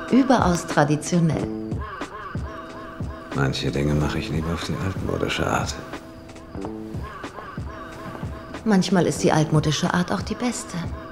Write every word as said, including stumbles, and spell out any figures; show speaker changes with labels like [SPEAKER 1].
[SPEAKER 1] überaus traditionell.
[SPEAKER 2] Manche Dinge mache ich lieber auf die altmodische Art.
[SPEAKER 1] Manchmal ist die altmodische Art auch die beste.